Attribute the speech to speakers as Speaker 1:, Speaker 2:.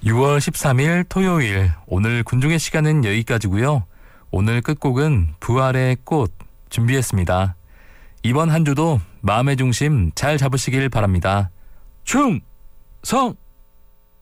Speaker 1: 6월 13일 토요일, 오늘 군중의 시간은 여기까지고요. 오늘 끝곡은 부활의 꽃 준비했습니다. 이번 한 주도 마음의 중심 잘 잡으시길 바랍니다. 충성!